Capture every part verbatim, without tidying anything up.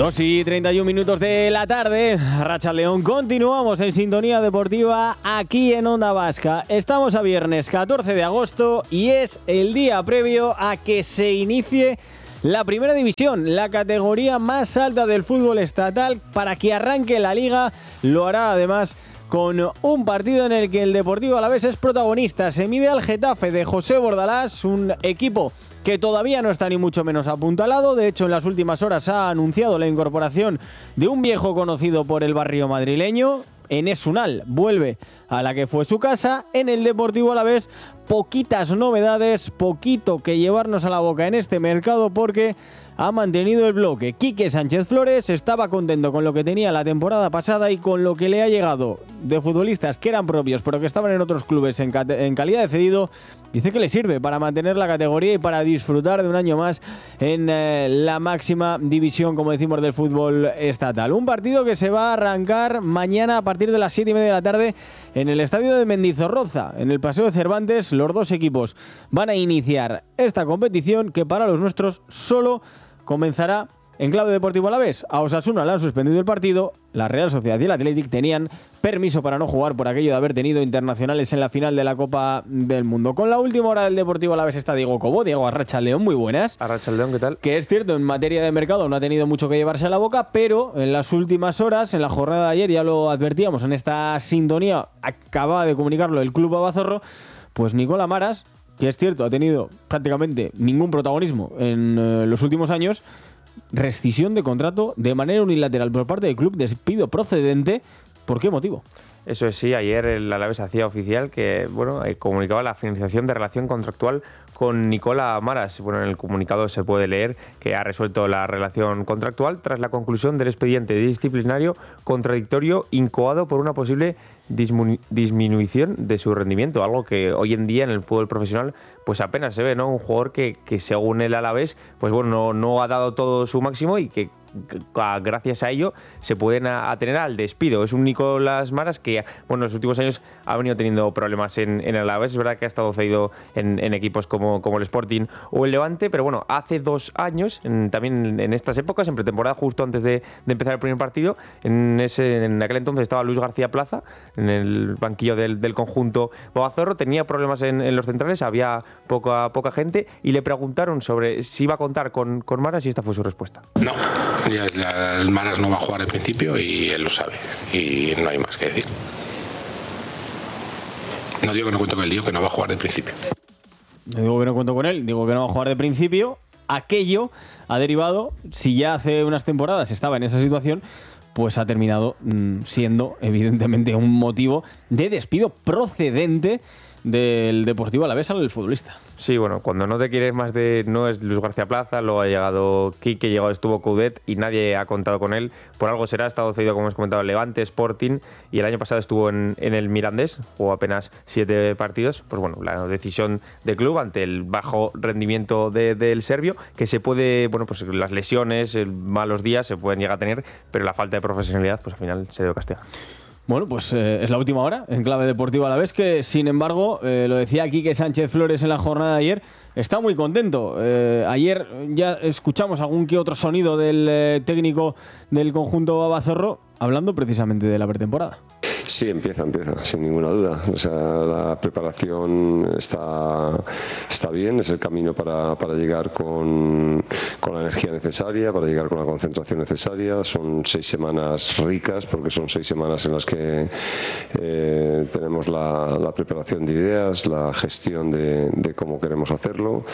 dos y treinta y un minutos de la tarde, Racha León, continuamos en Sintonía Deportiva aquí en Onda Vasca. Estamos a viernes catorce de agosto y es el día previo a que se inicie la primera división, la categoría más alta del fútbol estatal. Para que arranque la liga, lo hará además con un partido en el que el Deportivo Alavés es protagonista. Se mide al Getafe de José Bordalás, un equipo que todavía no está ni mucho menos apuntalado. De hecho, en las últimas horas ha anunciado la incorporación de un viejo conocido por el barrio madrileño. Enes Unal vuelve a la que fue su casa. En el Deportivo Alavés, poquitas novedades, poquito que llevarnos a la boca en este mercado, porque ha mantenido el bloque. Quique Sánchez Flores estaba contento con lo que tenía la temporada pasada y con lo que le ha llegado de futbolistas que eran propios pero que estaban en otros clubes en, en calidad de cedido. Dice que le sirve para mantener la categoría y para disfrutar de un año más en eh, la máxima división, como decimos, del fútbol estatal. Un partido que se va a arrancar mañana a partir de las siete y media de la tarde en el estadio de Mendizorroza, en el Paseo de Cervantes. Los dos equipos van a iniciar esta competición que para los nuestros solo comenzará en clave Deportivo Alavés. A Osasuna le han suspendido el partido. La Real Sociedad y el Athletic tenían permiso para no jugar por aquello de haber tenido internacionales en la final de la Copa del Mundo. Con la última hora del Deportivo Alavés está Diego Cobo. Diego, Arracha León, muy buenas. Arracha León, ¿qué tal? Que es cierto, en materia de mercado no ha tenido mucho que llevarse a la boca, pero en las últimas horas, en la jornada de ayer, ya lo advertíamos, en esta sintonía, acaba de comunicarlo el Club Babazorro, pues Nicola Maras, que es cierto, ha tenido prácticamente ningún protagonismo en eh, los últimos años, rescisión de contrato de manera unilateral por parte del club, despido procedente. ¿Por qué motivo? Eso es, sí, ayer el Alavés hacía oficial que, bueno, eh, comunicaba la finalización de relación contractual con Nicola Maras. Bueno, en el comunicado se puede leer que ha resuelto la relación contractual tras la conclusión del expediente disciplinario contradictorio incoado por una posible disminu- disminución de su rendimiento, algo que hoy en día en el fútbol profesional pues apenas se ve, ¿no? Un jugador que, que según el Alavés, pues bueno, no, no ha dado todo su máximo y que gracias a ello se pueden atener al despido. Es un Nicolás Maras que, bueno, en los últimos años ha venido teniendo problemas en, en el Alavés. Es verdad que ha estado cedido en, en equipos como, como el Sporting o el Levante, pero bueno, hace dos años, en, también en estas épocas, en pretemporada, justo antes de, de empezar el primer partido, en, ese, en aquel entonces estaba Luis García Plaza en el banquillo del, del conjunto Babazorro. Tenía problemas en, en los centrales, había poca, poca gente y le preguntaron sobre si iba a contar con, con Maras y esta fue su respuesta. No. Ya, ya, el Maras no va a jugar al principio y él lo sabe y no hay más que decir. No digo que no cuento con él, digo que no va a jugar de principio. Digo que no cuento con él, digo que no va a jugar de principio. Aquello ha derivado, si ya hace unas temporadas estaba en esa situación, pues ha terminado mmm, siendo evidentemente un motivo de despido procedente del Deportivo Alavés al futbolista. Sí, bueno, cuando no te quieres más de... No es Luis García Plaza, luego ha llegado Quique, llegado estuvo Coudet y nadie ha contado con él. Por algo será, ha estado cedido, como hemos comentado, Levante, Sporting, y el año pasado estuvo en, en el Mirandés, jugó apenas siete partidos. Pues bueno, la decisión del club ante el bajo rendimiento de, del serbio, que se puede, bueno, pues las lesiones, malos días se pueden llegar a tener, pero la falta de profesionalidad, pues al final se debe castigar. Bueno, pues eh, es la última hora en clave deportiva a la vez, que sin embargo, eh, lo decía Quique Sánchez Flores en la jornada de ayer, está muy contento. Eh, ayer ya escuchamos algún que otro sonido del eh, técnico del conjunto Babazorro hablando precisamente de la pretemporada. Sí, empieza, empieza, sin ninguna duda. O sea, la preparación está, está bien, es el camino para, para llegar con, con la energía necesaria, para llegar con la concentración necesaria. Son seis semanas ricas, porque son seis semanas en las que eh, tenemos la, la preparación de ideas, la gestión de, de cómo queremos hacerlo.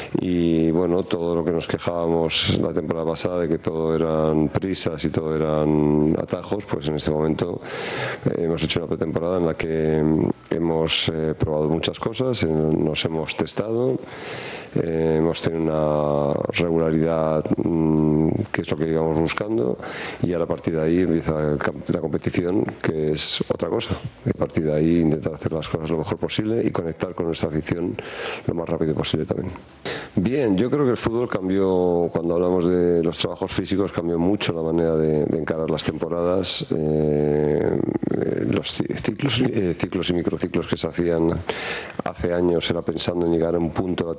Y bueno, todo lo que nos quejábamos la temporada pasada de que todo eran prisas y todo eran atajos, pues en este momento eh, hemos hecho una pretemporada en la que hemos eh, probado muchas cosas, eh, nos hemos testado, eh, hemos tenido una regularidad mmm, que es lo que íbamos buscando, y ahora a partir de ahí empieza el, la competición, que es otra cosa. A partir de ahí intentar hacer las cosas lo mejor posible y conectar con nuestra afición lo más rápido posible también. Bien, yo creo que el fútbol cambió, cuando hablamos de los trabajos físicos, cambió mucho la manera de, de encarar las temporadas. Eh, los ciclos, eh, ciclos y microciclos que se hacían hace años era pensando en llegar a un punto de la temporada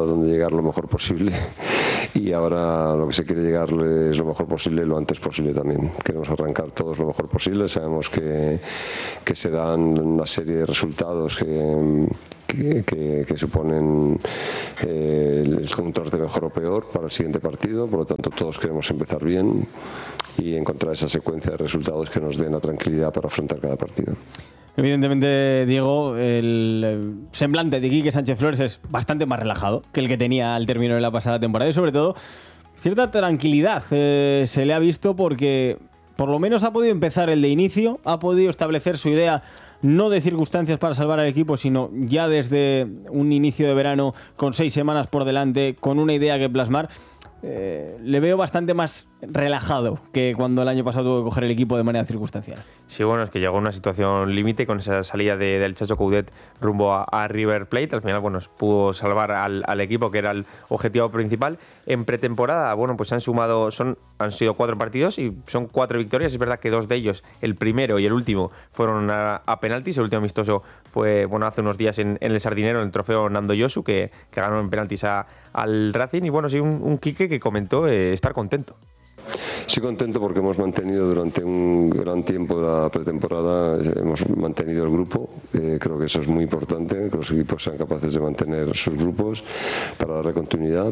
dónde llegar lo mejor posible y ahora lo que se quiere llegar es lo mejor posible lo antes posible también. Queremos arrancar todos lo mejor posible, sabemos que, que se dan una serie de resultados que, que, que, que suponen eh, el encontrarte mejor o peor para el siguiente partido, por lo tanto todos queremos empezar bien y encontrar esa secuencia de resultados que nos den la tranquilidad para afrontar cada partido. Evidentemente, Diego, el semblante de Quique Sánchez Flores es bastante más relajado que el que tenía al término de la pasada temporada y sobre todo cierta tranquilidad eh, se le ha visto porque por lo menos ha podido empezar el de inicio, ha podido establecer su idea no de circunstancias para salvar al equipo, sino ya desde un inicio de verano con seis semanas por delante, con una idea que plasmar. Eh, le veo bastante más relajado que cuando el año pasado tuvo que coger el equipo de manera circunstancial. Sí, bueno, es que llegó a una situación límite con esa salida de, del Chacho Coudet rumbo a, a River Plate. Al final, bueno, pudo salvar al, al equipo, que era el objetivo principal. En pretemporada, bueno, pues se han sumado, son, han sido cuatro partidos y son cuatro victorias. Es verdad que dos de ellos, el primero y el último, fueron a, a penaltis. El último amistoso fue, bueno, hace unos días en, en el Sardinero, en el trofeo Nando Yosu, que, que ganó en penaltis a, al Racing. Y bueno, sí, un, un Quique que comentó eh, estar contento. Estoy contento porque hemos mantenido durante un gran tiempo de la pretemporada, hemos mantenido el grupo. Eh, creo que eso es muy importante, que los equipos sean capaces de mantener sus grupos para darle continuidad.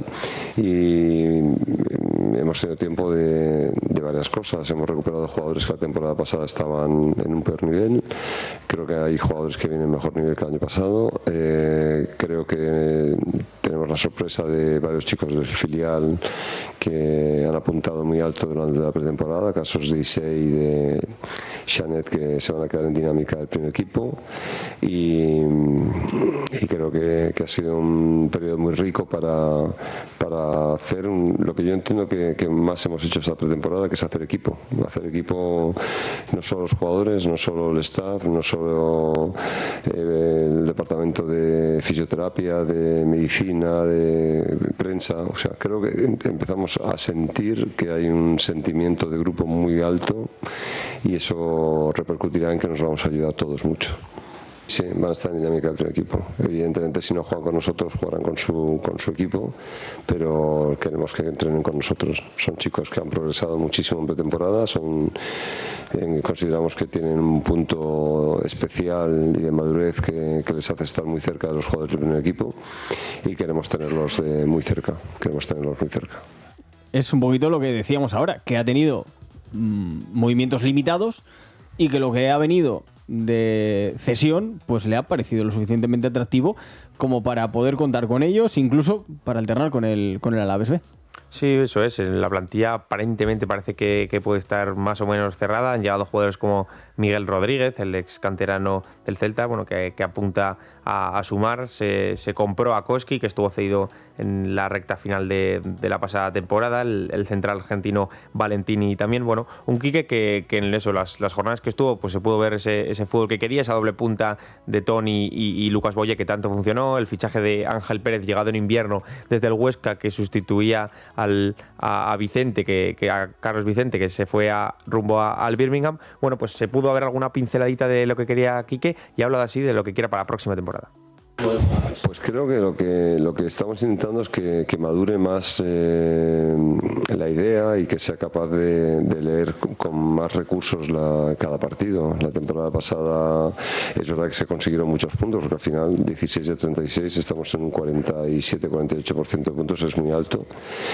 Y hemos tenido tiempo de, de varias cosas. Hemos recuperado jugadores que la temporada pasada estaban en un peor nivel. Creo que hay jugadores que vienen en mejor nivel que el año pasado. Eh, creo que tenemos la sorpresa de varios chicos del filial que han apuntado muy alto durante la pretemporada, casos de Isei y de Shanet que se van a quedar en dinámica del primer equipo y, y creo que, que ha sido un periodo muy rico para, para hacer un, lo que yo entiendo que, que más hemos hecho esta pretemporada, que es hacer equipo. Hacer equipo, no solo los jugadores, no solo el staff, no solo eh, el departamento de fisioterapia, de medicina, de prensa. O sea, creo que empezamos a sentir que hay un sentimiento de grupo muy alto y eso repercutirá en que nos vamos a ayudar todos mucho. Sí, van a estar en dinámica del primer equipo. Evidentemente, si no juegan con nosotros, jugarán con su, con su equipo, pero queremos que entrenen con nosotros. Son chicos que han progresado muchísimo en pretemporada, son, eh, consideramos que tienen un punto especial y de madurez que, que les hace estar muy cerca de los jugadores del primer equipo y queremos tenerlos de muy cerca, queremos tenerlos muy cerca. Es un poquito lo que decíamos ahora, que ha tenido mmm, movimientos limitados y que lo que ha venido de cesión pues le ha parecido lo suficientemente atractivo como para poder contar con ellos, incluso para alternar con el, con el Alavés B. Sí, eso es. La plantilla aparentemente parece que, que puede estar más o menos cerrada. Han llegado jugadores como Miguel Rodríguez, el ex canterano del Celta, bueno, que, que apunta a, a sumar. Se, se compró a Koski, que estuvo cedido en la recta final de, de la pasada temporada, el, el central argentino Valentini, y también, bueno, un Quique que, que en eso, las, las jornadas que estuvo, pues se pudo ver ese, ese fútbol que quería, esa doble punta de Toni y, y Lucas Boye que tanto funcionó, el fichaje de Ángel Pérez llegado en invierno desde el Huesca, que sustituía al, a, a Vicente, que, que a Carlos Vicente, que se fue a, rumbo a, al Birmingham. Bueno, pues se pudo ver alguna pinceladita de lo que quería Quique y ha hablado así de lo que quiera para la próxima temporada. Pues creo que lo que lo que estamos intentando es que, que madure más eh, la idea y que sea capaz de, de leer con más recursos la, cada partido. La temporada pasada es verdad que se consiguieron muchos puntos, porque al final dieciséis de treinta y seis estamos en un cuarenta y siete a cuarenta y ocho por ciento de puntos, es muy alto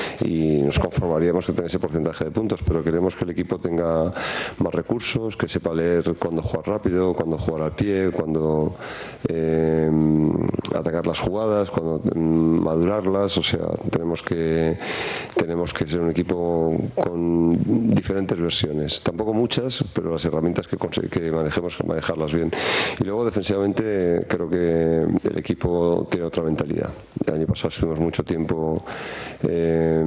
y nos conformaríamos con tener ese porcentaje de puntos, pero queremos que el equipo tenga más recursos, que sepa leer cuándo jugar rápido, cuándo jugar al pie, cuándo eh, atacar las jugadas, cuando madurarlas. O sea, tenemos que tenemos que ser un equipo con diferentes versiones, tampoco muchas, pero las herramientas que, que manejemos, manejarlas bien. Y luego defensivamente creo que el equipo tiene otra mentalidad. El año pasado estuvimos mucho tiempo eh,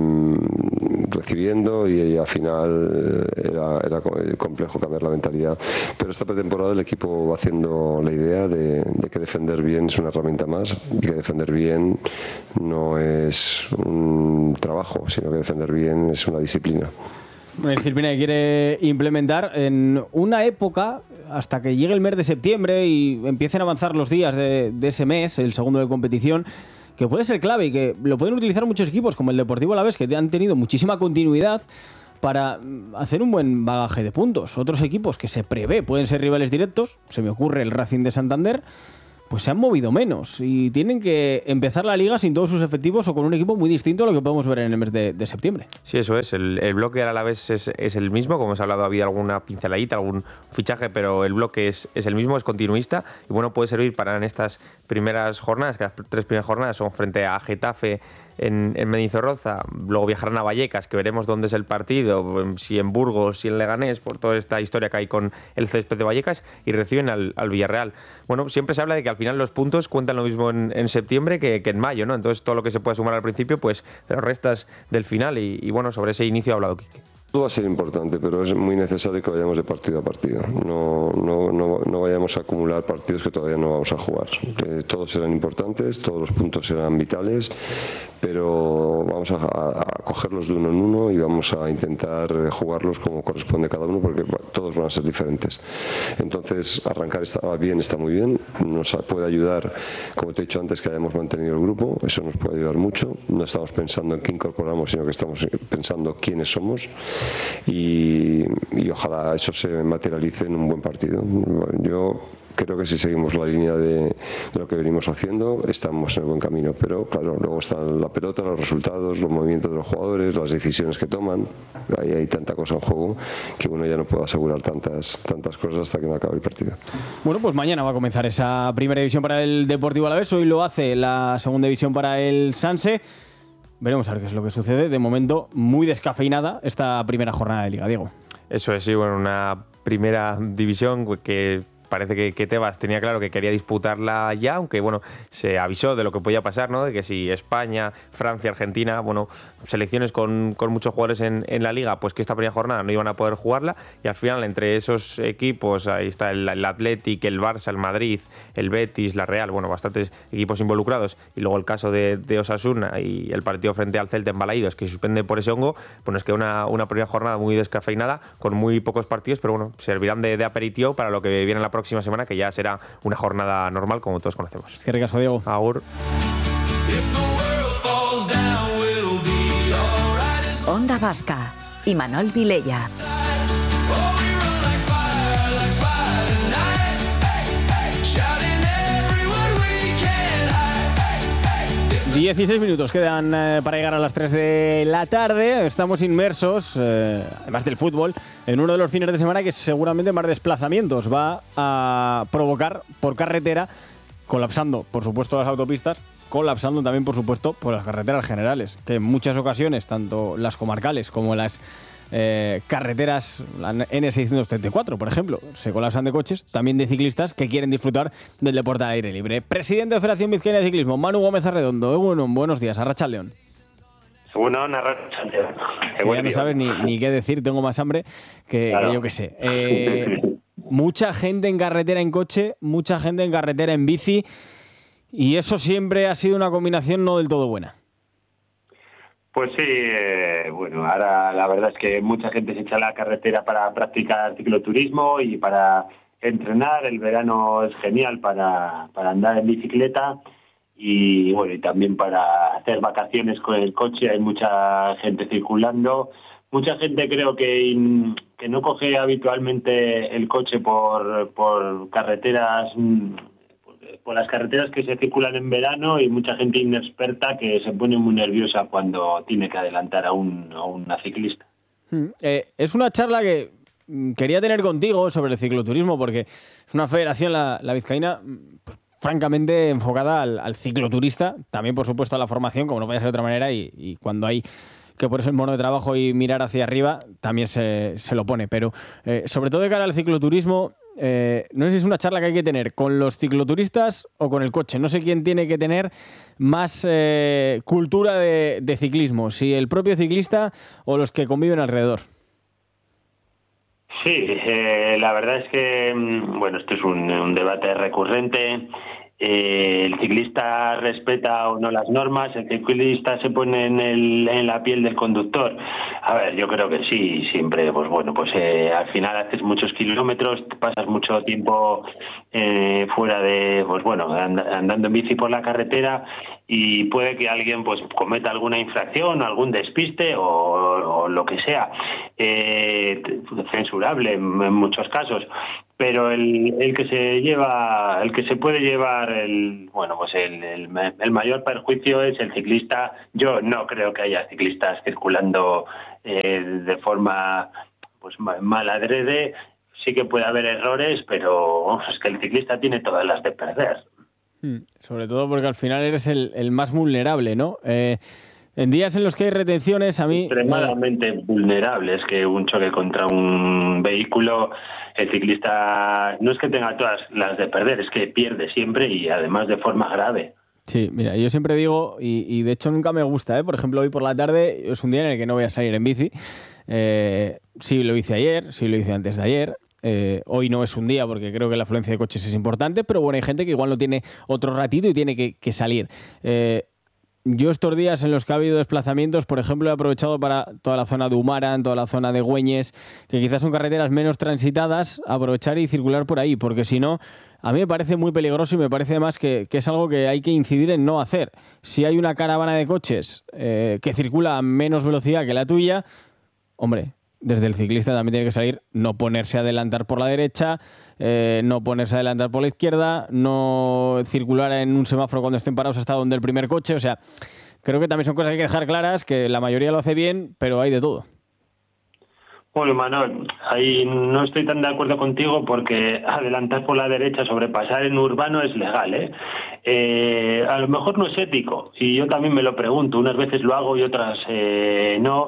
recibiendo y, y al final era, era complejo cambiar la mentalidad, pero esta pretemporada el equipo va haciendo la idea de, de que defender bien es una herramienta más y que defender bien no es un trabajo, sino que defender bien es una disciplina. Una disciplina que quiere implementar en una época hasta que llegue el mes de septiembre y empiecen a avanzar los días de, de ese mes, el segundo de competición, que puede ser clave y que lo pueden utilizar muchos equipos como el Deportivo Alavés, que han tenido muchísima continuidad para hacer un buen bagaje de puntos. Otros equipos que se prevé pueden ser rivales directos, se me ocurre el Racing de Santander, pues se han movido menos y tienen que empezar la liga sin todos sus efectivos o con un equipo muy distinto a lo que podemos ver en el mes de, de septiembre. Sí, eso es. El, el bloque a la vez es, es el mismo. Como hemos hablado, ha habido alguna pinceladita, algún fichaje, pero el bloque es, es el mismo, es continuista. Y bueno, puede servir para en estas primeras jornadas, que las tres primeras jornadas son frente a Getafe en, en Mendizorroza, luego viajarán a Vallecas, que veremos dónde es el partido, si en Burgos, si en Leganés, por toda esta historia que hay con el césped de Vallecas, y reciben al, al Villarreal. Bueno, siempre se habla de que al final los puntos cuentan lo mismo en, en septiembre que, que en mayo, ¿no? Entonces todo lo que se puede sumar al principio, pues te lo restas del final y, y bueno, sobre ese inicio ha hablado Quique. Va a ser importante, pero es muy necesario que vayamos de partido a partido. No, no, no, no vayamos a acumular partidos que todavía no vamos a jugar. Que todos serán importantes, todos los puntos serán vitales, pero vamos a, a cogerlos de uno en uno y vamos a intentar jugarlos como corresponde cada uno, porque todos van a ser diferentes. Entonces, arrancar está bien, está muy bien. Nos puede ayudar, como te he dicho antes, que hayamos mantenido el grupo. Eso nos puede ayudar mucho. No estamos pensando en qué incorporamos, sino que estamos pensando quiénes somos. Y, y ojalá eso se materialice en un buen partido. Yo creo que si seguimos la línea de, de lo que venimos haciendo, estamos en el buen camino, pero claro, luego está la pelota, los resultados, los movimientos de los jugadores, las decisiones que toman. Ahí hay tanta cosa en juego que uno ya no puede asegurar tantas, tantas cosas hasta que no acabe el partido. Bueno, pues mañana va a comenzar esa primera división para el Deportivo Alavés, hoy lo hace la segunda división para el Sanse. Veremos a ver qué es lo que sucede. De momento, muy descafeinada esta primera jornada de Liga, Diego. Eso es, sí, bueno, una primera división que parece que, que Tebas tenía claro que quería disputarla ya, aunque bueno, se avisó de lo que podía pasar, ¿no? De que si España, Francia, Argentina, bueno, selecciones con, con muchos jugadores en, en la liga, pues que esta primera jornada no iban a poder jugarla, y al final entre esos equipos, ahí está el, el Athletic, el Barça, el Madrid, el Betis, la Real, bueno, bastantes equipos involucrados, y luego el caso de, de Osasuna y el partido frente al Celta en Balaídos, que se suspende por ese hongo, pues es que una, una primera jornada muy descafeinada, con muy pocos partidos, pero bueno, servirán de, de aperitivo para lo que viene la próxima semana, que ya será una jornada normal como todos conocemos. Es que ricasco, Diego. Agur. Onda Vasca, Imanol Vilella. dieciséis minutos quedan eh, para llegar a las tres de la tarde. Estamos inmersos, eh, además del fútbol, en uno de los fines de semana que seguramente más desplazamientos va a provocar por carretera, colapsando, por supuesto, las autopistas, colapsando también, por supuesto, por las carreteras generales, que en muchas ocasiones, tanto las comarcales como las Eh, carreteras, la ene seiscientos treinta y cuatro, por ejemplo, se colapsan de coches, también de ciclistas que quieren disfrutar del deporte al aire libre. Presidente de Federación Vizcaína de Ciclismo, Manu Gómez Arredondo. Bueno, buenos días, Arratsaldeon. Bueno, Arratsaldeon. Ya no sabes ni, ni qué decir, tengo más hambre que, claro. que yo qué sé. Eh, mucha gente en carretera en coche, mucha gente en carretera en bici, y eso siempre ha sido una combinación no del todo buena. Pues sí, eh, bueno, ahora la verdad es que mucha gente se echa a la carretera para practicar cicloturismo y para entrenar. El verano es genial para, para andar en bicicleta y bueno, y también para hacer vacaciones con el coche. Hay mucha gente circulando. Mucha gente creo que, que no coge habitualmente el coche por, por carreteras... por las carreteras que se circulan en verano, y mucha gente inexperta que se pone muy nerviosa cuando tiene que adelantar a, un, a una ciclista. Hmm. Eh, es una charla que quería tener contigo sobre el cicloturismo, porque es una federación, la, la vizcaína, pues, francamente enfocada al, al cicloturista, también por supuesto a la formación, como no puede ser de otra manera, y, y cuando hay que ponerse el mono de trabajo y mirar hacia arriba, también se, se lo pone. Pero eh, sobre todo de cara al cicloturismo, Eh, no sé si es una charla que hay que tener con los cicloturistas o con el coche. No sé quién tiene que tener más eh, cultura de, de ciclismo, si el propio ciclista o los que conviven alrededor. Sí, eh, la verdad es que, bueno, esto es un, un debate recurrente. eh, el ciclista respeta o no las normas, el ciclista se pone en, el, en la piel del conductor. A ver, yo creo que sí, siempre, pues bueno, pues eh, al final haces muchos kilómetros, pasas mucho tiempo eh, fuera de, pues bueno, and, andando en bici por la carretera, y puede que alguien pues cometa alguna infracción, algún despiste o, o lo que sea, eh, censurable en, en muchos casos. Pero el, el que se lleva, el que se puede llevar el, bueno, pues el, el, el mayor perjuicio es el ciclista. Yo no creo que haya ciclistas circulando eh, de forma pues mal adrede. Sí que puede haber errores, pero es que el ciclista tiene todas las de perder. Sobre todo porque al final eres el, el más vulnerable, ¿no? Eh, en días en los que hay retenciones, a mí... Extremadamente eh... vulnerable. Es que un choque contra un vehículo, el ciclista no es que tenga todas las de perder, es que pierde siempre y además de forma grave. Sí, mira, yo siempre digo, y, y de hecho nunca me gusta, ¿eh? Por ejemplo, hoy por la tarde es un día en el que no voy a salir en bici. Eh, sí lo hice ayer, sí lo hice antes de ayer. Eh, hoy no es un día porque creo que la afluencia de coches es importante, pero bueno, hay gente que igual no tiene otro ratito y tiene que, que salir. Eh, yo estos días en los que ha habido desplazamientos, por ejemplo, he aprovechado para toda la zona de Humaran, toda la zona de Güeñes, que quizás son carreteras menos transitadas, aprovechar y circular por ahí, porque si no, a mí me parece muy peligroso y me parece además que, que es algo que hay que incidir en no hacer. Si hay una caravana de coches eh, que circula a menos velocidad que la tuya, hombre... Desde el ciclista también tiene que salir, no ponerse a adelantar por la derecha, eh, no ponerse a adelantar por la izquierda, no circular en un semáforo cuando estén parados hasta donde el primer coche. O sea, creo que también son cosas que hay que dejar claras, que la mayoría lo hace bien, pero hay de todo. Bueno, Manuel, ahí no estoy tan de acuerdo contigo porque adelantar por la derecha, sobrepasar en urbano es legal, ¿eh? Eh, a lo mejor no es ético y yo también me lo pregunto, unas veces lo hago y otras eh, no,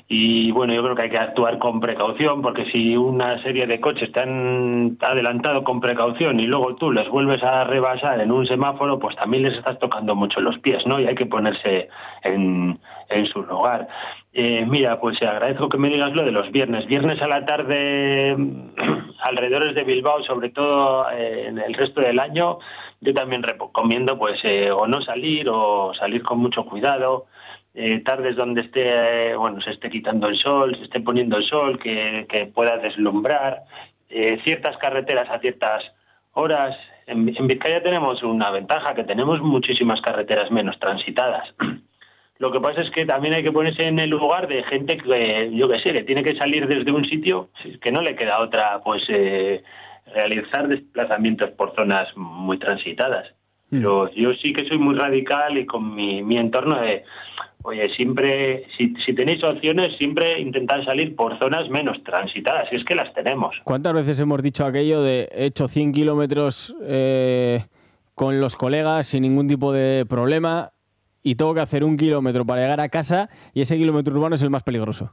y bueno, yo creo que hay que actuar con precaución porque si una serie de coches te han adelantado con precaución y luego tú les vuelves a rebasar en un semáforo, pues también les estás tocando mucho los pies, ¿no? Y hay que ponerse en, en su lugar. Eh, mira, pues agradezco que me digas lo de los viernes. Viernes a la tarde, alrededores de Bilbao, sobre todo eh, en el resto del año, yo también recomiendo pues eh, o no salir o salir con mucho cuidado. Eh, tardes donde esté, eh, bueno, se esté quitando el sol, se esté poniendo el sol, que, que pueda deslumbrar. Eh, ciertas carreteras a ciertas horas. En, en Vizcaya tenemos una ventaja, que tenemos muchísimas carreteras menos transitadas. Lo que pasa es que también hay que ponerse en el lugar de gente que, yo qué sé, que tiene que salir desde un sitio, que no le queda otra, pues eh, realizar desplazamientos por zonas muy transitadas. Mm. Pero yo sí que soy muy radical y con mi, mi entorno de, oye, siempre, si, si tenéis opciones, siempre intentad salir por zonas menos transitadas, si es que las tenemos. ¿Cuántas veces hemos dicho aquello de he hecho cien kilómetros eh, con los colegas sin ningún tipo de problema y tengo que hacer un kilómetro para llegar a casa y ese kilómetro urbano es el más peligroso?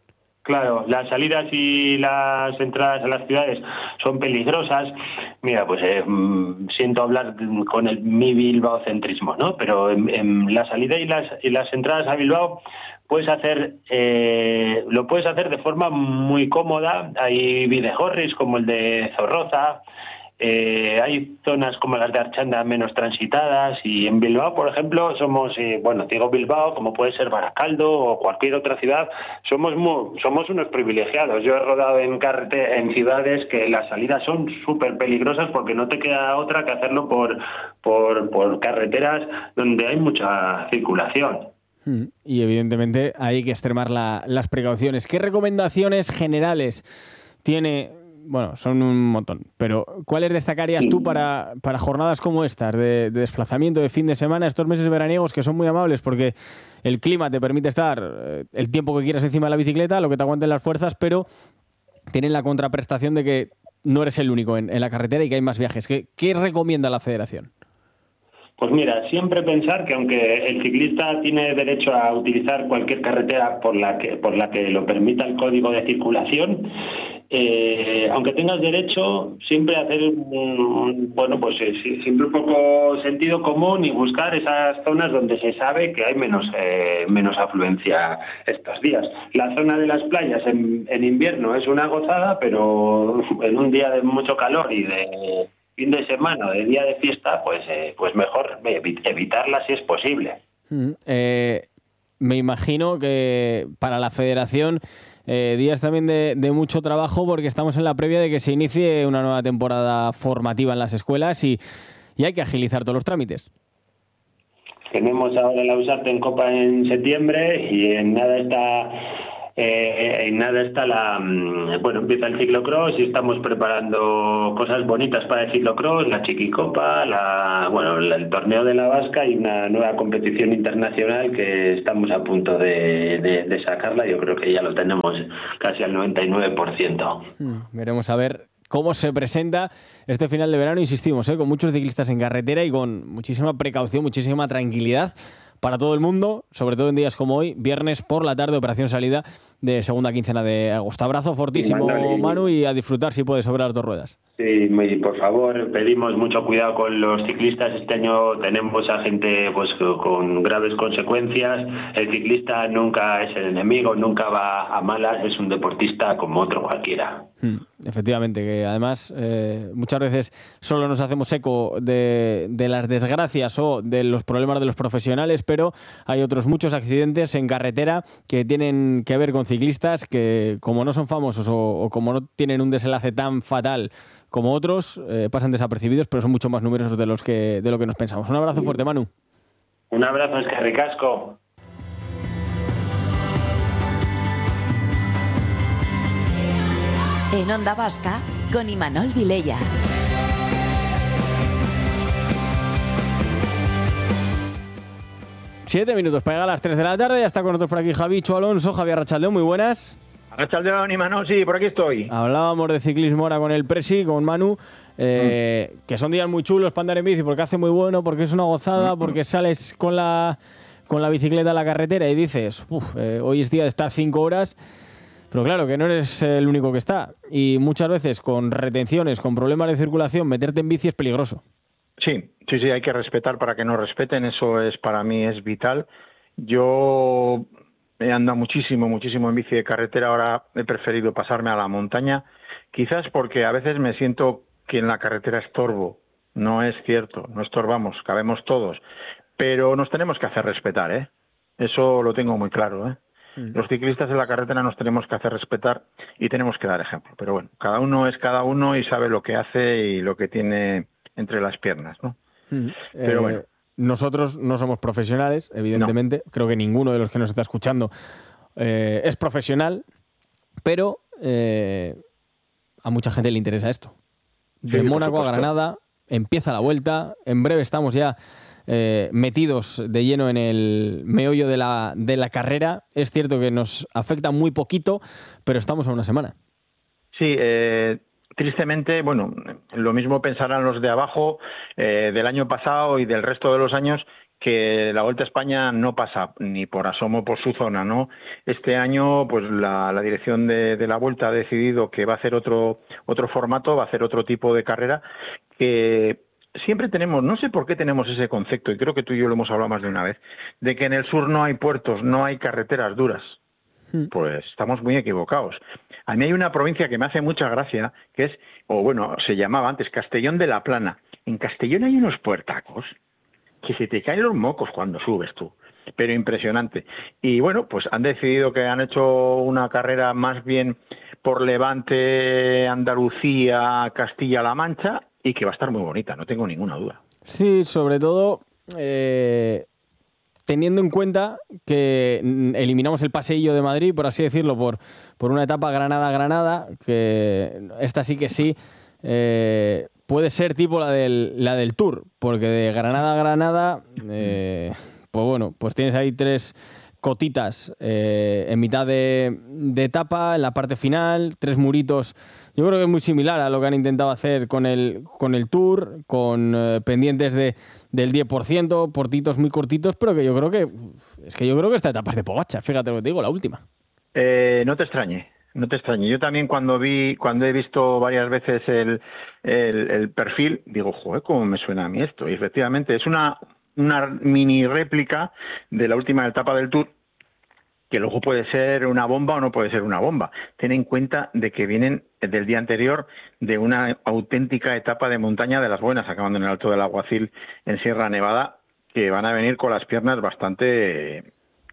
Claro, las salidas y las entradas a las ciudades son peligrosas. Mira, pues eh, siento hablar con el mi bilbaocentrismo, ¿no? Pero en, en la salida y las, y las entradas a Bilbao puedes hacer, eh, lo puedes hacer de forma muy cómoda. Hay bidejorris como el de Zorroza. Eh, hay zonas como las de Archanda menos transitadas y en Bilbao, por ejemplo, somos, eh, bueno, digo Bilbao, como puede ser Baracaldo o cualquier otra ciudad, somos muy, somos unos privilegiados. Yo he rodado en carrete, en ciudades que las salidas son súper peligrosas porque no te queda otra que hacerlo por, por, por carreteras donde hay mucha circulación. Y evidentemente hay que extremar la, las precauciones. ¿Qué recomendaciones generales tiene? Bueno, son un montón, pero ¿cuáles destacarías tú para, para jornadas como estas, de, de desplazamiento de fin de semana, estos meses veraniegos que son muy amables porque el clima te permite estar eh, el tiempo que quieras encima de la bicicleta, lo que te aguanten las fuerzas, pero tienen la contraprestación de que no eres el único en, en la carretera y que hay más viajes? ¿Qué, qué recomienda la Federación? Pues mira, siempre pensar que aunque el ciclista tiene derecho a utilizar cualquier carretera por la que, por la que lo permita el código de circulación, Eh, aunque tengas derecho, siempre hacer un, bueno, pues eh, siempre un poco sentido común y buscar esas zonas donde se sabe que hay menos eh, menos afluencia estos días. La zona de las playas en, en invierno es una gozada, pero en un día de mucho calor y de fin de semana, de día de fiesta, pues, eh, pues mejor evitarla si es posible. Mm, eh, me imagino que para la federación eh, días también de, de mucho trabajo, porque estamos en la previa de que se inicie una nueva temporada formativa en las escuelas y, y hay que agilizar todos los trámites. Tenemos ahora la USART en Copa en septiembre y en nada está eh, en nada está la bueno empieza el ciclocross y estamos preparando cosas bonitas para el ciclocross, la Chiquicopa, la bueno el torneo de la Vasca y una nueva competición internacional que estamos a punto de, de, de sacarla. Yo creo que ya lo tenemos casi al noventa y nueve por ciento. Hmm, veremos a ver cómo se presenta este final de verano, insistimos, ¿eh? Con muchos ciclistas en carretera y con muchísima precaución, muchísima tranquilidad para todo el mundo, sobre todo en días como hoy, viernes por la tarde, operación salida de segunda quincena de agosto. Abrazo fortísimo, sí, Manu, y a disfrutar si puedes sobre las dos ruedas. Sí, por favor, pedimos mucho cuidado con los ciclistas. Este año tenemos a gente pues con graves consecuencias. El ciclista nunca es el enemigo, nunca va a malas, es un deportista como otro cualquiera. Hmm, efectivamente, que además eh, muchas veces solo nos hacemos eco de, de las desgracias o de los problemas de los profesionales, pero hay otros muchos accidentes en carretera que tienen que ver con ciclistas que, como no son famosos o, o como no tienen un desenlace tan fatal como otros, eh, pasan desapercibidos, pero son mucho más numerosos de los que de lo que nos pensamos. Un abrazo fuerte, Manu. Un abrazo, es que ricasco. En Onda Vasca, con Imanol Vilella. Siete minutos para llegar a las tres de la tarde. Ya está con nosotros por aquí Javicho Alonso, Javier Arrachaldeón, muy buenas. Arrachaldeón, Imanol, sí, por aquí estoy. Hablábamos de ciclismo ahora con el Presi, con Manu, eh, mm. que son días muy chulos para andar en bici, porque hace muy bueno, porque es una gozada, mm. porque sales con la, con la bicicleta a la carretera y dices, uff, eh, hoy es día de estar cinco horas. Pero claro, que no eres el único que está. Y muchas veces con retenciones, con problemas de circulación, meterte en bici es peligroso. Sí, sí, sí, hay que respetar para que nos respeten. Eso es para mí es vital. Yo he andado muchísimo, muchísimo en bici de carretera. Ahora he preferido pasarme a la montaña. Quizás porque a veces me siento que en la carretera estorbo. No es cierto, no estorbamos, cabemos todos. Pero nos tenemos que hacer respetar, ¿eh? Eso lo tengo muy claro, ¿eh? Los ciclistas en la carretera nos tenemos que hacer respetar y tenemos que dar ejemplo. Pero bueno, cada uno es cada uno y sabe lo que hace y lo que tiene entre las piernas, ¿no? Mm. Pero eh, bueno. Nosotros no somos profesionales, evidentemente. No. Creo que ninguno de los que nos está escuchando eh, es profesional, pero eh, a mucha gente le interesa esto. De sí, Mónaco a Granada, empieza la vuelta. En breve estamos ya Eh, metidos de lleno en el meollo de la, de la carrera. Es cierto que nos afecta muy poquito, pero estamos a una semana. Sí, eh, tristemente, bueno, lo mismo pensarán los de abajo eh, del año pasado y del resto de los años, que la Vuelta a España no pasa ni por asomo por su zona, ¿no? Este año, pues la, la dirección de, de la Vuelta ha decidido que va a hacer otro, otro formato, va a hacer otro tipo de carrera que siempre tenemos, no sé por qué tenemos ese concepto, y creo que tú y yo lo hemos hablado más de una vez, de que en el sur no hay puertos, no hay carreteras duras. Hmm. Pues estamos muy equivocados. A mí hay una provincia que me hace mucha gracia, que es, o bueno, se llamaba antes Castellón de la Plana. En Castellón hay unos puertacos que se te caen los mocos cuando subes tú, pero impresionante. Y bueno, pues han decidido que han hecho una carrera más bien por Levante, Andalucía, Castilla-La Mancha, y que va a estar muy bonita, no tengo ninguna duda. Sí, sobre todo eh, teniendo en cuenta que eliminamos el paseillo de Madrid, por así decirlo, por, por una etapa Granada-Granada, que esta sí que sí eh, puede ser tipo la del, la del Tour, porque de Granada a Granada, eh, pues bueno, pues tienes ahí tres cotitas eh, en mitad de, de etapa, en la parte final, tres muritos. Yo creo que es muy similar a lo que han intentado hacer con el, con el Tour, con eh, pendientes de, del diez por ciento, portitos muy cortitos, pero que yo creo que es que yo creo que esta etapa es de Pogačar, fíjate lo que te digo, la última. Eh, no te extrañe, no te extrañe. Yo también cuando vi, cuando he visto varias veces el, el, el perfil, digo, joder, cómo me suena a mí esto. Y efectivamente es una, una mini réplica de la última etapa del Tour, que luego puede ser una bomba o no puede ser una bomba. Ten en cuenta de que vienen del día anterior de una auténtica etapa de montaña de las buenas, acabando en el Alto del Alguacil, en Sierra Nevada, que van a venir con las piernas bastante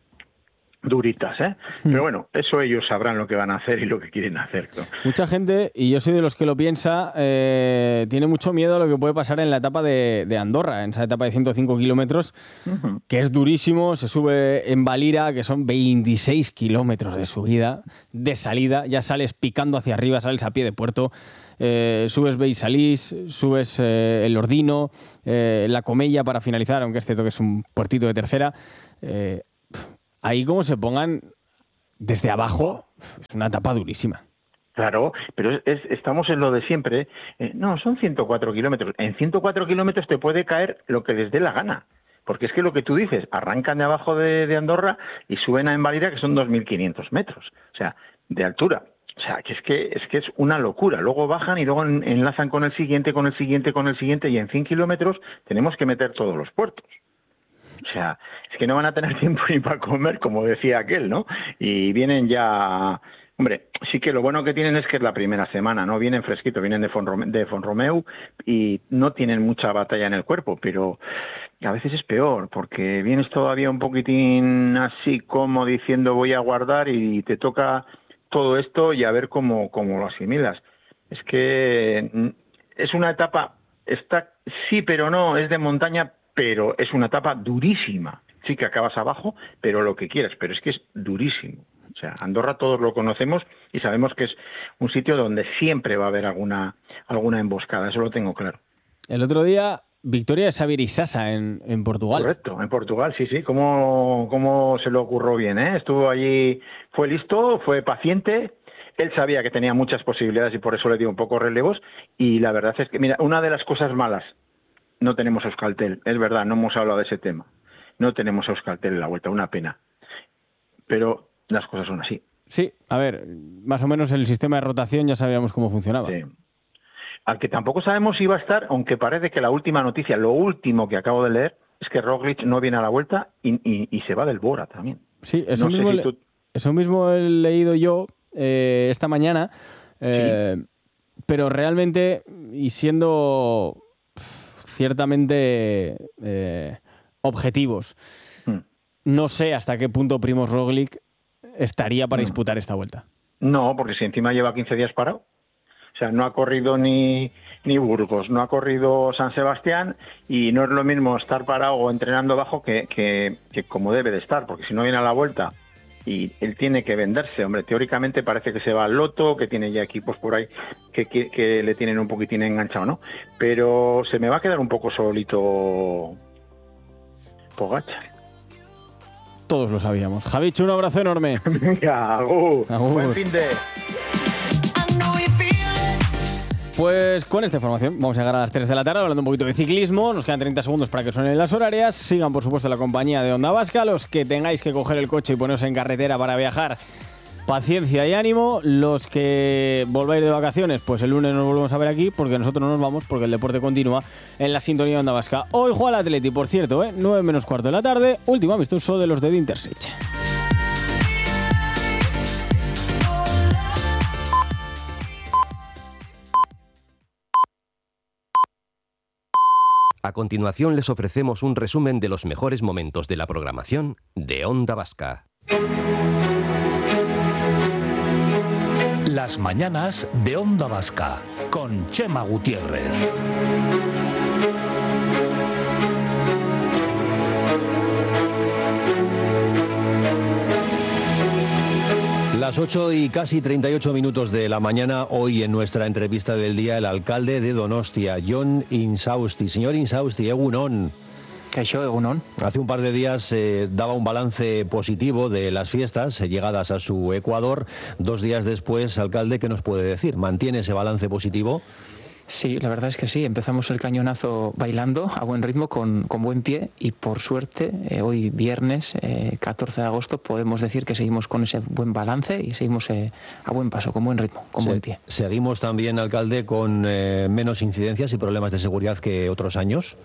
duritas, ¿eh? Pero bueno, eso ellos sabrán lo que van a hacer y lo que quieren hacer, ¿no? Mucha gente, y yo soy de los que lo piensa, eh, tiene mucho miedo a lo que puede pasar en la etapa de, de Andorra, en esa etapa de ciento cinco kilómetros, uh-huh. que es durísimo, se sube en Valira, que son veintiséis kilómetros de subida, de salida, ya sales picando hacia arriba, sales a pie de puerto, eh, subes Beisalís, subes eh, el Ordino, eh, la Comella para finalizar, aunque es cierto que es un puertito de tercera, eh, ahí como se pongan desde abajo, es una etapa durísima. Claro, pero es, es, estamos en lo de siempre. Eh, no, son ciento cuatro kilómetros. En ciento cuatro kilómetros te puede caer lo que les dé la gana. Porque es que lo que tú dices, arrancan de abajo de, de Andorra y suben a Envalira, que son dos mil quinientos metros. O sea, de altura. O sea, que es que es que es una locura. Luego bajan y luego en, enlazan con el siguiente, con el siguiente, con el siguiente, y en cien kilómetros tenemos que meter todos los puertos. O sea, es que no van a tener tiempo ni para comer, como decía aquel, ¿no? Y vienen ya... Hombre, sí que lo bueno que tienen es que es la primera semana, ¿no? Vienen fresquito, vienen de Fonrome- de Font-Romeu y no tienen mucha batalla en el cuerpo, pero a veces es peor, porque vienes todavía un poquitín así como diciendo voy a guardar y te toca todo esto y a ver cómo, cómo lo asimilas. Es que es una etapa, está sí pero no, es de montaña, pero es una etapa durísima. Sí que acabas abajo, pero lo que quieras, pero es que es durísimo. O sea, Andorra todos lo conocemos y sabemos que es un sitio donde siempre va a haber alguna alguna emboscada, eso lo tengo claro. El otro día, victoria de Xavier Isasa en, en Portugal. Correcto, en Portugal, sí, sí. ¿Cómo, cómo se le ocurrió bien, eh? Estuvo allí, fue listo, fue paciente. Él sabía que tenía muchas posibilidades y por eso le dio un poco relevos. Y la verdad es que, mira, una de las cosas malas, no tenemos Euskaltel. Es verdad, no hemos hablado de ese tema. No tenemos Euskaltel en la vuelta, una pena. Pero las cosas son así. Sí, a ver, más o menos el sistema de rotación ya sabíamos cómo funcionaba. Sí. Al que tampoco sabemos si va a estar, aunque parece que la última noticia, lo último que acabo de leer, es que Roglic no viene a la vuelta y, y, y se va del Bora también. Sí, eso, no mismo, sé si le, tú... eso mismo he leído yo eh, esta mañana, eh, sí. Pero realmente, y siendo ciertamente eh, objetivos, hmm. no sé hasta qué punto Primož Roglic estaría para hmm. disputar esta vuelta. No, porque si encima lleva quince días parado. O sea, no ha corrido ni, ni Burgos, no ha corrido San Sebastián y no es lo mismo estar parado o entrenando bajo que, que, que como debe de estar, porque si no viene a la vuelta y él tiene que venderse, hombre, teóricamente parece que se va al loto, que tiene ya equipos por ahí que, que, que le tienen un poquitín enganchado, ¿no? Pero se me va a quedar un poco solito Pogačar. Todos lo sabíamos. Javichu, un abrazo enorme. Venga, agur. Agur. Buen fin de... Pues con esta información vamos a llegar a las tres de la tarde hablando un poquito de ciclismo. Nos quedan treinta segundos para que suenen las horarias. Sigan, por supuesto, la compañía de Onda Vasca. Los que tengáis que coger el coche y poneros en carretera para viajar, paciencia y ánimo. Los que volváis de vacaciones, pues el lunes nos volvemos a ver aquí, porque nosotros no nos vamos, porque el deporte continúa en la sintonía de Onda Vasca. Hoy juega el Atleti, por cierto, ¿eh? nueve menos cuarto de la tarde. Último amistoso de los de Intersech. A continuación les ofrecemos un resumen de los mejores momentos de la programación de Onda Vasca. Las mañanas de Onda Vasca con Chema Gutiérrez. Las ocho y casi treinta y ocho minutos de la mañana, hoy en nuestra entrevista del día, el alcalde de Donostia, Jon Insausti. Señor Insausti, egunon. Kaixo, egunon. Hace un par de días eh, daba un balance positivo de las fiestas eh, llegadas a su Ecuador. Dos días después, alcalde, ¿qué nos puede decir? ¿Mantiene ese balance positivo? Sí, la verdad es que sí. Empezamos el cañonazo bailando a buen ritmo, con, con buen pie, y por suerte, eh, hoy viernes, eh, catorce de agosto, podemos decir que seguimos con ese buen balance y seguimos eh, a buen paso, con buen ritmo, con Se, buen pie. ¿Seguimos también, alcalde, con eh, menos incidencias y problemas de seguridad que otros años?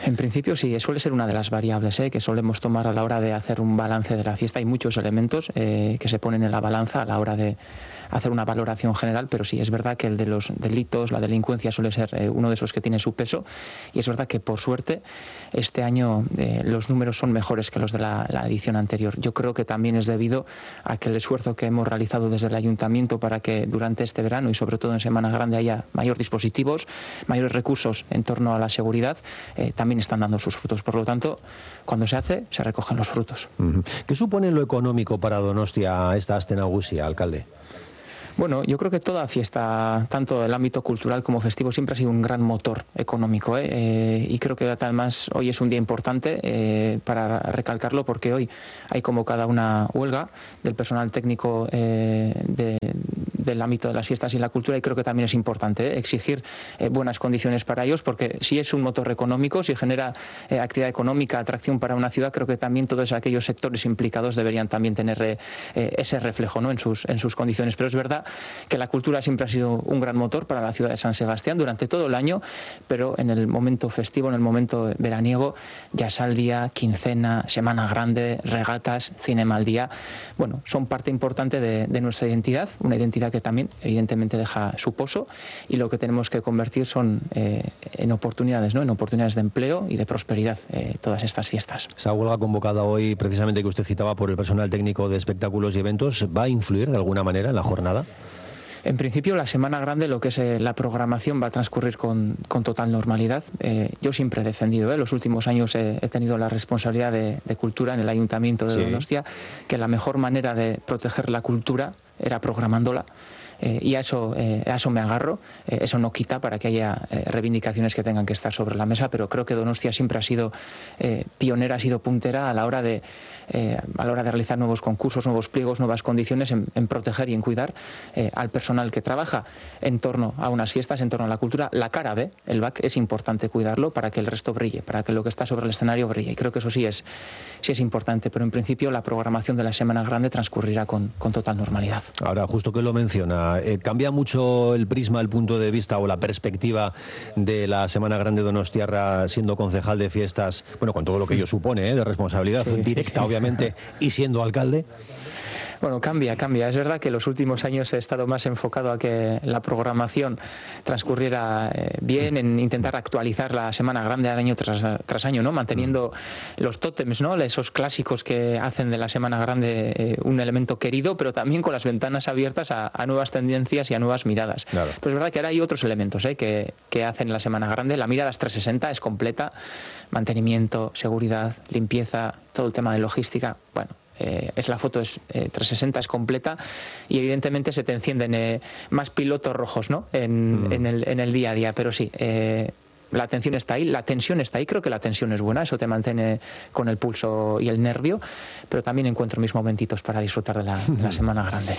En principio sí, suele ser una de las variables ¿eh? que solemos tomar a la hora de hacer un balance de la fiesta. Hay muchos elementos eh, que se ponen en la balanza a la hora de hacer una valoración general, pero sí, es verdad que el de los delitos, la delincuencia suele ser eh, uno de esos que tiene su peso, y es verdad que por suerte este año eh, los números son mejores que los de la, la edición anterior. Yo creo que también es debido a que el esfuerzo que hemos realizado desde el Ayuntamiento para que durante este verano y sobre todo en Semana Grande haya mayores dispositivos, mayores recursos en torno a la seguridad, eh, también están dando sus frutos. Por lo tanto, cuando se hace, se recogen los frutos. ¿Qué supone lo económico para Donostia esta Aste Nagusia, alcalde? Bueno, yo creo que toda fiesta, tanto el ámbito cultural como festivo, siempre ha sido un gran motor económico, ¿eh? Eh, y creo que además hoy es un día importante eh, para recalcarlo, porque hoy hay convocada una huelga del personal técnico eh, de, del ámbito de las fiestas y la cultura, y creo que también es importante ¿eh? exigir eh, buenas condiciones para ellos, porque si es un motor económico, si genera eh, actividad económica, atracción para una ciudad, creo que también todos aquellos sectores implicados deberían también tener eh, ese reflejo, ¿no? en sus, en sus condiciones. Pero es verdad que la cultura siempre ha sido un gran motor para la ciudad de San Sebastián durante todo el año, pero en el momento festivo, en el momento veraniego, Jazz al Día, Quincena, Semana Grande, regatas, Cinema al Día, bueno, son parte importante de, de nuestra identidad, una identidad que también evidentemente deja su pozo, y lo que tenemos que convertir son eh, en oportunidades, ¿no? en oportunidades de empleo y de prosperidad eh, todas estas fiestas. Esa huelga convocada hoy, precisamente que usted citaba, por el personal técnico de espectáculos y eventos, ¿va a influir de alguna manera en la jornada? En principio, la Semana Grande, lo que es eh, la programación, va a transcurrir con, con total normalidad. Eh, yo siempre he defendido, ¿eh? los últimos años eh, he tenido la responsabilidad de, de cultura en el Ayuntamiento de sí. Donostia, que la mejor manera de proteger la cultura era programándola. Eh, y a eso, eh, a eso me agarro. Eh, eso no quita para que haya eh, reivindicaciones que tengan que estar sobre la mesa, pero creo que Donostia siempre ha sido eh, pionera, ha sido puntera a la hora de eh, a la hora de realizar nuevos concursos, nuevos pliegos, nuevas condiciones en, en proteger y en cuidar eh, al personal que trabaja en torno a unas fiestas, en torno a la cultura. La cara B, el back, es importante cuidarlo para que el resto brille, para que lo que está sobre el escenario brille. Y creo que eso sí es, sí es importante, pero en principio la programación de la Semana Grande transcurrirá con, con total normalidad. Ahora, justo que lo menciona, eh, ¿cambia mucho el prisma, el punto de vista o la perspectiva de la Semana Grande donostiarra siendo concejal de fiestas, bueno, con todo lo que ello supone, ¿eh? de responsabilidad sí, directa, sí, sí. obviamente, y siendo alcalde? Bueno, cambia, cambia. Es verdad que los últimos años he estado más enfocado a que la programación transcurriera eh, bien, en intentar actualizar la Semana Grande año tras, tras año, ¿no? Manteniendo los tótems, ¿no? Esos clásicos que hacen de la Semana Grande eh, un elemento querido, pero también con las ventanas abiertas a, a nuevas tendencias y a nuevas miradas. Claro. Pero es verdad que ahora hay otros elementos ¿eh? que, que hacen la Semana Grande. La mirada es trescientos sesenta, es completa. Mantenimiento, seguridad, limpieza, todo el tema de logística. Bueno, Eh, es la foto es eh, trescientos sesenta, es completa, y evidentemente se te encienden eh, más pilotos rojos, ¿no? en, mm. en, el, en el día a día, pero sí, eh, la atención está ahí, la tensión está ahí. Creo que la tensión es buena, eso te mantiene con el pulso y el nervio, pero también encuentro mis momentitos para disfrutar de la, de la Semana Grande.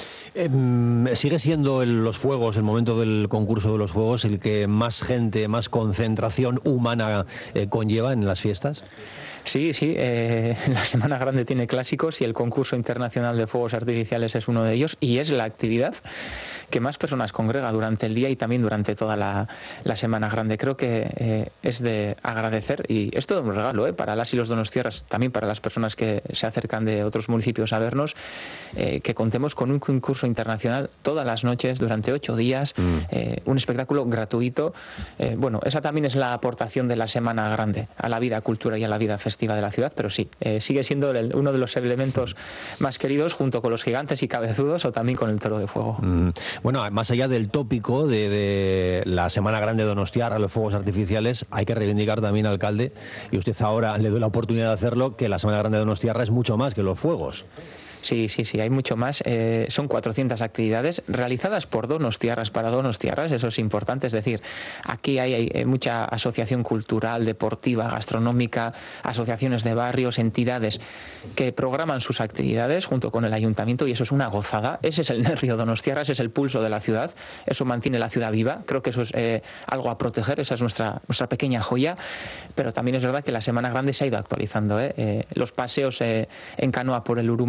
Eh, ¿Sigue siendo el, los fuegos, el momento del concurso de los fuegos, el que más gente, más concentración humana eh, conlleva en las fiestas? Sí, sí, eh, la Semana Grande tiene clásicos y el concurso internacional de fuegos artificiales es uno de ellos, y es la actividad que más personas congrega durante el día y también durante toda la, la Semana Grande. Creo que eh, es de agradecer, y es todo un regalo ¿eh? para las y los donostiarras, también para las personas que se acercan de otros municipios a vernos, eh, que contemos con un concurso internacional todas las noches durante ocho días, mm. eh, un espectáculo gratuito. Eh, bueno, esa también es la aportación de la Semana Grande a la vida cultura y a la vida festiva de la ciudad, pero sí, eh, sigue siendo el, uno de los elementos más queridos, junto con los gigantes y cabezudos, o también con el toro de fuego. Mm. Bueno, más allá del tópico de, de la Semana Grande donostiarra, los fuegos artificiales, hay que reivindicar también, alcalde, y usted ahora le doy la oportunidad de hacerlo, que la Semana Grande donostiarra es mucho más que los fuegos. Sí, sí, sí, hay mucho más. Eh, son cuatrocientas actividades realizadas por donostiarras para donostiarras, eso es importante. Es decir, aquí hay, hay mucha asociación cultural, deportiva, gastronómica, asociaciones de barrios, entidades que programan sus actividades junto con el ayuntamiento, y eso es una gozada. Ese es el nervio donostiarra, ese es el pulso de la ciudad, eso mantiene la ciudad viva. Creo que eso es eh, algo a proteger, esa es nuestra, nuestra pequeña joya, pero también es verdad que la Semana Grande se ha ido actualizando. ¿eh? Eh, los paseos eh, en canoa por el Urumea para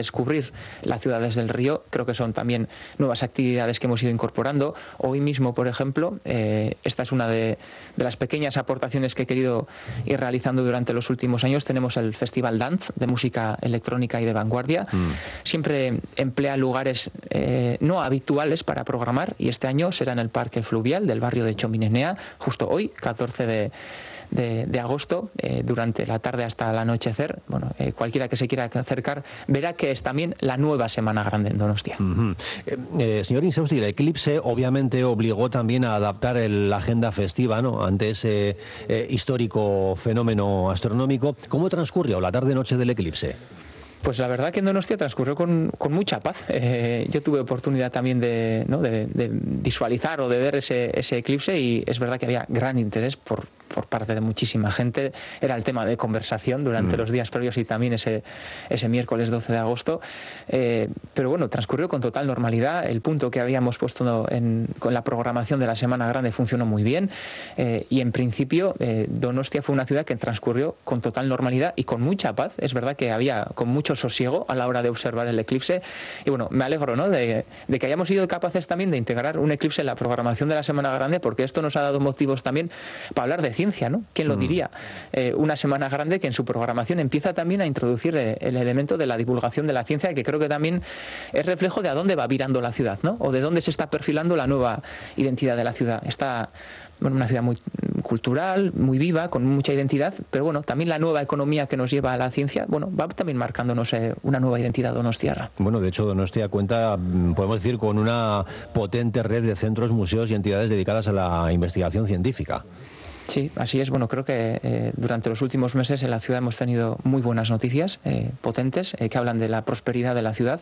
descubrir la ciudad desde el río. Creo que son también nuevas actividades que hemos ido incorporando. Hoy mismo, por ejemplo, eh, esta es una de, de las pequeñas aportaciones que he querido ir realizando durante los últimos años. Tenemos el Festival Dance de música electrónica y de vanguardia. Mm. Siempre emplea lugares eh, no habituales para programar, y este año será en el Parque Fluvial del barrio de Chominenea, justo hoy, catorce de De, de agosto, eh, durante la tarde hasta el anochecer. Bueno, eh, cualquiera que se quiera acercar verá que es también la nueva Semana Grande en Donostia. Uh-huh. eh, eh, señor Insausti, el eclipse obviamente obligó también a adaptar el, la agenda festiva, ¿no?, ante ese eh, histórico fenómeno astronómico. ¿Cómo transcurrió la tarde-noche del eclipse? Pues la verdad que en Donostia transcurrió con, con mucha paz. Eh, yo tuve oportunidad también de, ¿no?, de, de visualizar o de ver ese, ese eclipse, y es verdad que había gran interés por por parte de muchísima gente. Era el tema de conversación durante mm. los días previos y también ese, ese miércoles doce de agosto. Eh, pero bueno, transcurrió con total normalidad. El punto que habíamos puesto en, con la programación de la Semana Grande funcionó muy bien, eh, y en principio eh, Donostia fue una ciudad que transcurrió con total normalidad y con mucha paz. Es verdad que había con mucho sosiego a la hora de observar el eclipse, y bueno, me alegro, ¿no?, de, de que hayamos sido capaces también de integrar un eclipse en la programación de la Semana Grande, porque esto nos ha dado motivos también para hablar de ciencia, ¿no? ¿Quién lo diría? Eh, una Semana Grande que en su programación empieza también a introducir eh, el elemento de la divulgación de la ciencia, que creo que también es reflejo de a dónde va virando la ciudad, ¿no?, o de dónde se está perfilando la nueva identidad de la ciudad. Está, bueno, una ciudad muy cultural, muy viva, con mucha identidad, pero bueno, también la nueva economía que nos lleva a la ciencia, bueno, va también marcándonos eh, una nueva identidad donostiarra. Bueno, de hecho, Donostia cuenta, podemos decir, con una potente red de centros, museos y entidades dedicadas a la investigación científica. Sí, así es. Bueno, creo que eh, durante los últimos meses en la ciudad hemos tenido muy buenas noticias, eh, potentes, eh, que hablan de la prosperidad de la ciudad.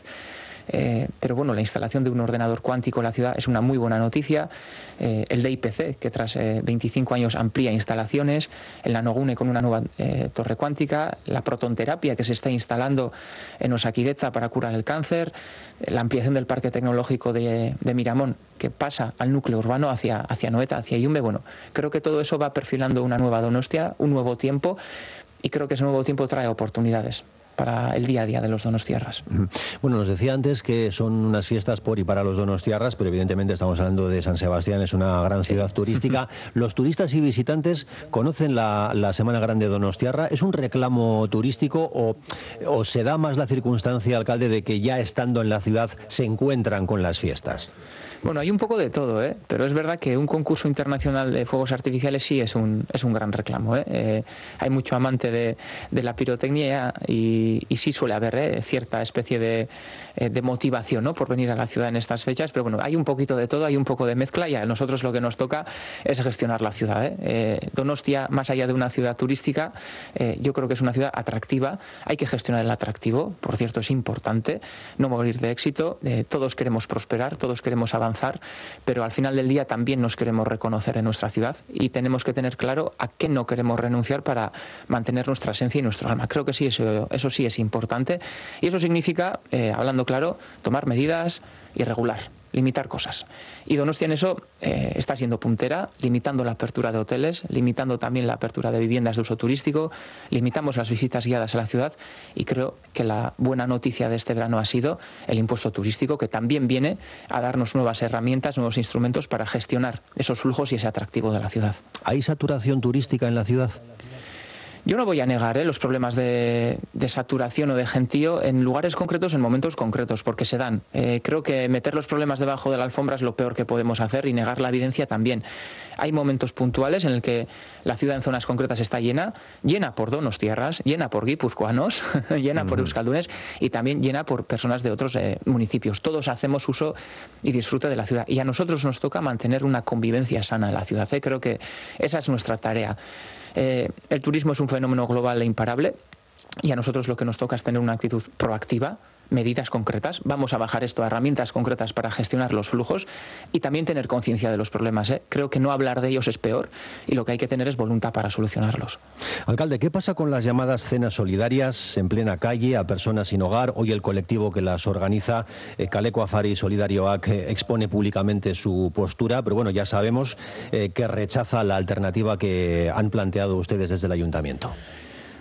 Eh, pero bueno, la instalación de un ordenador cuántico en la ciudad es una muy buena noticia. Eh, el D I P C, que tras eh, veinticinco años amplía instalaciones, el Nanogune con una nueva eh, torre cuántica, la protonterapia que se está instalando en Osakidecha para curar el cáncer, la ampliación del parque tecnológico de, de Miramón, que pasa al núcleo urbano hacia, hacia Noeta, hacia Yumbe. Bueno, creo que todo eso va perfilando una nueva Donostia, un nuevo tiempo, y creo que ese nuevo tiempo trae oportunidades para el día a día de los donostiarras. Bueno, nos decía antes que son unas fiestas por y para los donostiarras, pero evidentemente estamos hablando de San Sebastián, es una gran ciudad turística. ¿Los turistas y visitantes conocen la, la Semana Grande donostiarra? ¿Es un reclamo turístico o, o se da más la circunstancia, alcalde, de que ya estando en la ciudad se encuentran con las fiestas? Bueno, hay un poco de todo, ¿eh? Pero es verdad que un concurso internacional de fuegos artificiales sí es un, es un gran reclamo, ¿eh? Eh, hay mucho amante de, de la pirotecnia y, y sí suele haber ¿eh? cierta especie de, de motivación, ¿no?, por venir a la ciudad en estas fechas, pero bueno, hay un poquito de todo, hay un poco de mezcla, y a nosotros lo que nos toca es gestionar la ciudad, ¿eh? Eh, Donostia, más allá de una ciudad turística, eh, yo creo que es una ciudad atractiva. Hay que gestionar el atractivo, por cierto, es importante no morir de éxito. Eh, todos queremos prosperar, todos queremos avanzar, pero al final del día también nos queremos reconocer en nuestra ciudad, y tenemos que tener claro a qué no queremos renunciar para mantener nuestra esencia y nuestro alma. Creo que sí, eso, eso sí es importante, y eso significa, eh, hablando claro, tomar medidas y regular, limitar cosas. Y Donostia en eso eh, está siendo puntera, limitando la apertura de hoteles, limitando también la apertura de viviendas de uso turístico, limitamos las visitas guiadas a la ciudad, y creo que la buena noticia de este verano ha sido el impuesto turístico, que también viene a darnos nuevas herramientas, nuevos instrumentos para gestionar esos flujos y ese atractivo de la ciudad. ¿Hay saturación turística en la ciudad? Yo no voy a negar ¿eh? los problemas de, de saturación o de gentío en lugares concretos, en momentos concretos, porque se dan. Eh, creo que meter los problemas debajo de la alfombra es lo peor que podemos hacer, y negar la evidencia también. Hay momentos puntuales en el que la ciudad en zonas concretas está llena, llena por donostiarras, llena por guipuzcoanos, llena por euskaldunes, y también llena por personas de otros eh, municipios. Todos hacemos uso y disfrute de la ciudad, y a nosotros nos toca mantener una convivencia sana en la ciudad. ¿eh? Creo que esa es nuestra tarea. Eh, el turismo es un fenómeno global e imparable, y a nosotros lo que nos toca es tener una actitud proactiva, medidas concretas. Vamos a bajar esto a herramientas concretas para gestionar los flujos y también tener conciencia de los problemas. ¿eh? Creo que no hablar de ellos es peor, y lo que hay que tener es voluntad para solucionarlos. Alcalde, ¿qué pasa con las llamadas cenas solidarias en plena calle a personas sin hogar? Hoy el colectivo que las organiza, eh, Kaleko Afari Solidarioak, eh, expone públicamente su postura, pero bueno, ya sabemos eh, que rechaza la alternativa que han planteado ustedes desde el ayuntamiento.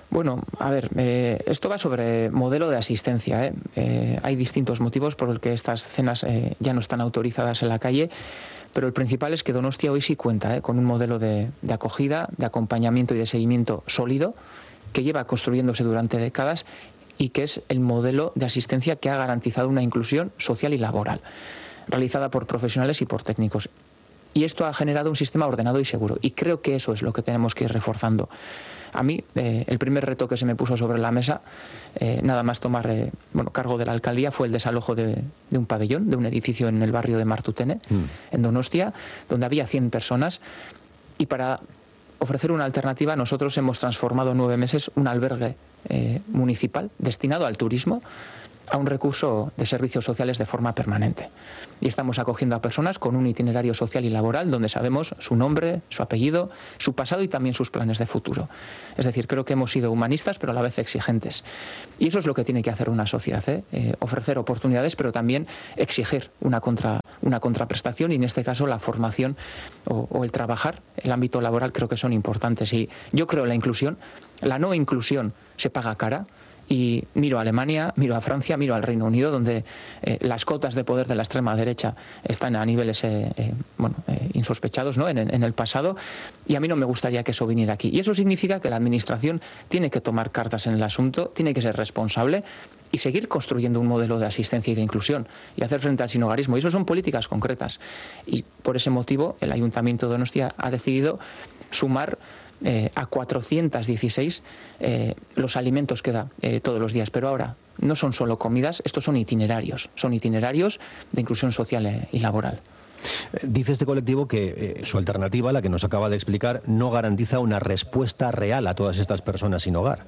Bueno, a ver, eh, esto va sobre modelo de asistencia. ¿eh? Eh, hay distintos motivos por los que estas cenas eh, ya no están autorizadas en la calle, pero el principal es que Donostia hoy sí cuenta ¿eh? con un modelo de, de acogida, de acompañamiento y de seguimiento sólido que lleva construyéndose durante décadas y que es el modelo de asistencia que ha garantizado una inclusión social y laboral, realizada por profesionales y por técnicos. Y esto ha generado un sistema ordenado y seguro. Y creo que eso es lo que tenemos que ir reforzando. A mí, eh, el primer reto que se me puso sobre la mesa, eh, nada más tomar eh, bueno, cargo de la alcaldía, fue el desalojo de, de un pabellón, de un edificio en el barrio de Martutene, mm. en Donostia, donde había cien personas. Y para ofrecer una alternativa, nosotros hemos transformado en nueve meses un albergue eh, municipal destinado al turismo a un recurso de servicios sociales de forma permanente. Y estamos acogiendo a personas con un itinerario social y laboral donde sabemos su nombre, su apellido, su pasado y también sus planes de futuro. Es decir, creo que hemos sido humanistas pero a la vez exigentes. Y eso es lo que tiene que hacer una sociedad, ¿eh? Eh, ofrecer oportunidades pero también exigir una, contra, una contraprestación y en este caso la formación o, o el trabajar, el ámbito laboral creo que son importantes. Y yo creo en la inclusión, la no inclusión se paga cara. Y miro a Alemania, miro a Francia, miro al Reino Unido, donde eh, las cotas de poder de la extrema derecha están a niveles eh, eh, bueno, eh, insospechados, ¿no? en, en el pasado, y a mí no me gustaría que eso viniera aquí. Y eso significa que la Administración tiene que tomar cartas en el asunto, tiene que ser responsable y seguir construyendo un modelo de asistencia y de inclusión y hacer frente al sinhogarismo. Y eso son políticas concretas. Y por ese motivo el Ayuntamiento de Donostia ha decidido sumar Eh, a cuatrocientos dieciséis eh, los alimentos que da eh, todos los días. Pero ahora no son solo comidas, estos son itinerarios, son itinerarios de inclusión social eh, y laboral. Dice este colectivo que eh, su alternativa, la que nos acaba de explicar, no garantiza una respuesta real a todas estas personas sin hogar.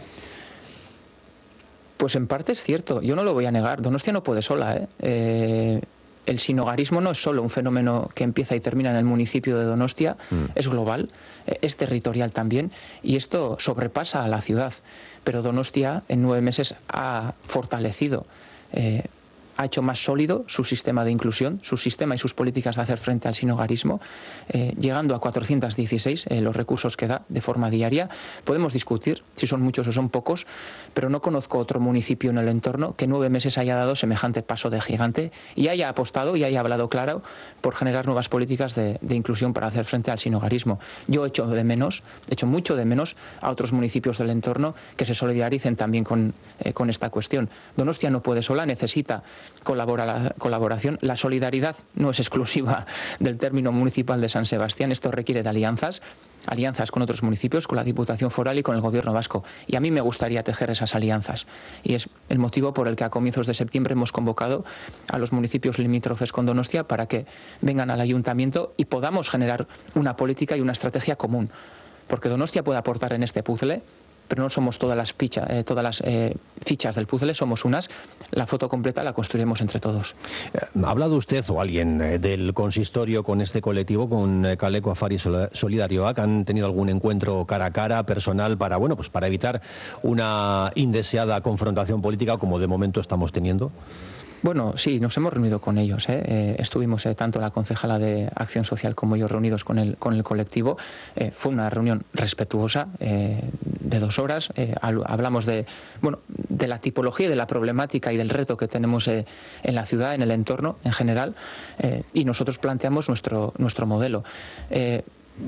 Pues en parte es cierto, yo no lo voy a negar. Donostia no puede sola, ¿eh? eh El sinhogarismo no es solo un fenómeno que empieza y termina en el municipio de Donostia, mm. es global, es territorial también, y esto sobrepasa a la ciudad. Pero Donostia en nueve meses ha fortalecido, eh, ha hecho más sólido su sistema de inclusión, su sistema y sus políticas de hacer frente al sinhogarismo, eh, llegando a cuatrocientos dieciséis eh, los recursos que da de forma diaria. Podemos discutir si son muchos o son pocos, pero no conozco otro municipio en el entorno que nueve meses haya dado semejante paso de gigante y haya apostado y haya hablado claro por generar nuevas políticas de, de inclusión para hacer frente al sinhogarismo. Yo echo de menos, echo mucho de menos a otros municipios del entorno que se solidaricen también con, eh, con esta cuestión. Donostia no puede sola, necesita Colabora, colaboración. La solidaridad no es exclusiva del término municipal de San Sebastián, esto requiere de alianzas, alianzas con otros municipios, con la Diputación Foral y con el Gobierno vasco. Y a mí me gustaría tejer esas alianzas. Y es el motivo por el que a comienzos de septiembre hemos convocado a los municipios limítrofes con Donostia para que vengan al Ayuntamiento y podamos generar una política y una estrategia común. Porque Donostia puede aportar en este puzzle, pero no somos todas las, picha, eh, todas las eh, fichas del puzzle, somos unas. La foto completa la construiremos entre todos. ¿Ha hablado usted o alguien eh, del consistorio con este colectivo, con eh, Kaleko Afari Solidarioak? ¿Han tenido algún encuentro cara a cara, personal, para, bueno, pues para evitar una indeseada confrontación política como de momento estamos teniendo? Bueno, sí, nos hemos reunido con ellos. ¿eh? Eh, estuvimos eh, tanto la concejala de Acción Social como yo reunidos con el, con el colectivo. Eh, fue una reunión respetuosa eh, de dos horas. Eh, hablamos de, bueno, de la tipología, de la problemática y del reto que tenemos eh, en la ciudad, en el entorno en general. Eh, y nosotros planteamos nuestro, nuestro modelo. Eh,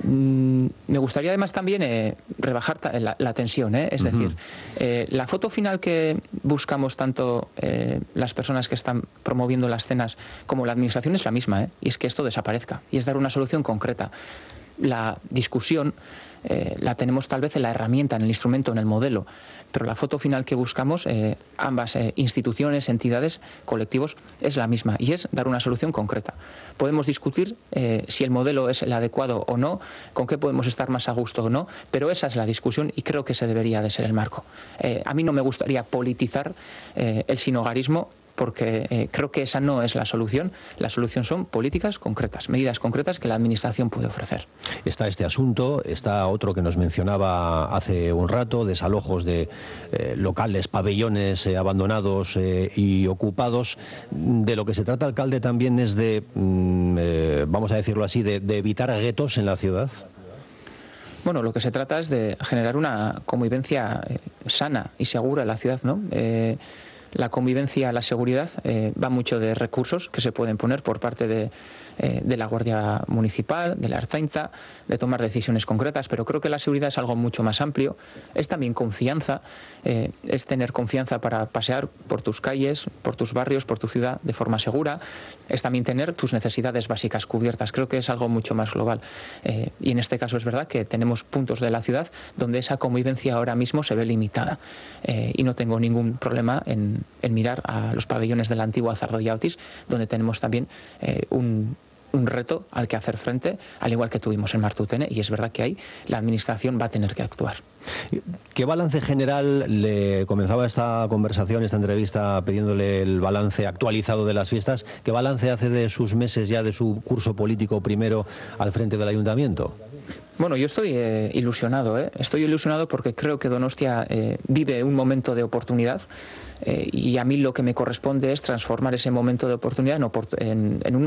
Me gustaría además también eh, rebajar la, la tensión, ¿eh? es uh-huh. decir, eh, la foto final que buscamos tanto eh, las personas que están promoviendo las cenas como la administración es la misma, ¿eh? y es que esto desaparezca, y es dar una solución concreta. La discusión eh, la tenemos tal vez en la herramienta, en el instrumento, en el modelo, pero la foto final que buscamos, eh, ambas eh, instituciones, entidades, colectivos, es la misma y es dar una solución concreta. Podemos discutir eh, si el modelo es el adecuado o no, con qué podemos estar más a gusto o no, pero esa es la discusión y creo que ese debería de ser el marco. Eh, a mí no me gustaría politizar eh, el sinhogarismo, porque eh, creo que esa no es la solución. La solución son políticas concretas, medidas concretas que la Administración puede ofrecer. Está este asunto, está otro que nos mencionaba hace un rato, desalojos de eh, locales, pabellones eh, abandonados eh, y ocupados. De lo que se trata, alcalde, también es de, mm, eh, vamos a decirlo así, de, de evitar guetos en la ciudad. Bueno, lo que se trata es de generar una convivencia eh, sana y segura en la ciudad, ¿no? Eh, la convivencia, la seguridad, eh, va mucho de recursos que se pueden poner por parte de, eh, de la Guardia Municipal, de la Ertzaintza, de tomar decisiones concretas, pero creo que la seguridad es algo mucho más amplio. Es también confianza, eh, es tener confianza para pasear por tus calles, por tus barrios, por tu ciudad de forma segura. Es también tener tus necesidades básicas cubiertas. Creo que es algo mucho más global. Eh, y en este caso es verdad que tenemos puntos de la ciudad donde esa convivencia ahora mismo se ve limitada. Eh, y no tengo ningún problema en, en mirar a los pabellones de la antigua Zardoya Otis, donde tenemos también eh, un, un reto al que hacer frente, al igual que tuvimos en Martutene, y es verdad que ahí la Administración va a tener que actuar. ¿Qué balance general le comenzaba esta conversación, esta entrevista, pidiéndole el balance actualizado de las fiestas? ¿Qué balance hace de sus meses ya de su curso político primero al frente del Ayuntamiento? Bueno, yo estoy eh, ilusionado, ¿eh? Estoy ilusionado porque creo que Donostia eh, vive un momento de oportunidad eh, y a mí lo que me corresponde es transformar ese momento de oportunidad en, opor en, en un